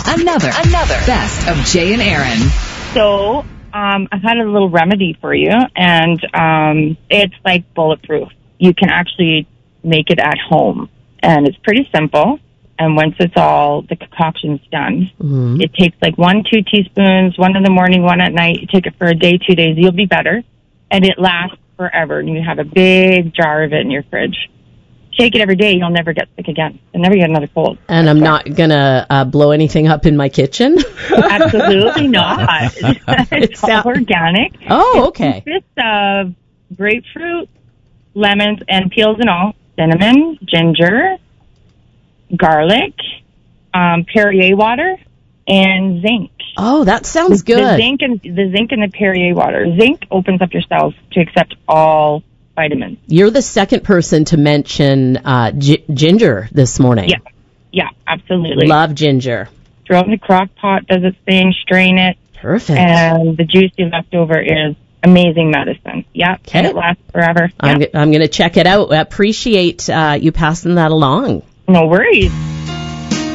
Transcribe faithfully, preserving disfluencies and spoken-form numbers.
Another, another Best of Jay and Aaron. So, um, I've had a little remedy for you, and um, it's like bulletproof. You can actually make it at home, and it's pretty simple. And once it's all, the concoction's done, mm-hmm. it takes like one, two teaspoons, one in the morning, one at night. You take it for a day, two days, you'll be better. And it lasts forever. And you have a big jar of it in your fridge. Take it every day, you'll never get sick again. You'll never get another cold. And I'm not going to uh, blow anything up in my kitchen? Absolutely not. It's all organic. Oh, okay. It consists of grapefruit, lemons, and peels and all, cinnamon, ginger, garlic, um, Perrier water, and zinc. Oh, that sounds good. The zinc and the zinc in the Perrier water. Zinc opens up your cells to accept all vitamins. You're the second person to mention uh, gi- ginger this morning. Yeah, yeah, absolutely. Love ginger. Throw it in the crock pot, does its thing, strain it. Perfect. And the juice you left over is amazing medicine. Yeah, okay. And it lasts forever. I'm, yeah. g- I'm going to check it out. I appreciate uh, you passing that along. No worries.